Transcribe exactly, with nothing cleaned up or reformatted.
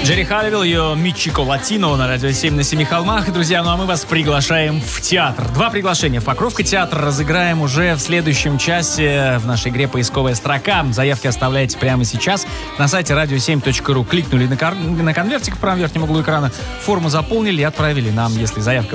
Джерри Халливилл, ее Мичико Латино на радио семь на семи холмах. Друзья, ну а мы вас приглашаем в театр. Два приглашения. Покровка театр разыграем уже в следующем часе в нашей игре «Поисковая строка». Заявки оставляйте прямо сейчас на сайте радио семь точка ру. Кликнули на, кор- на конвертик в правом верхнем углу экрана, форму заполнили и отправили нам, если заявка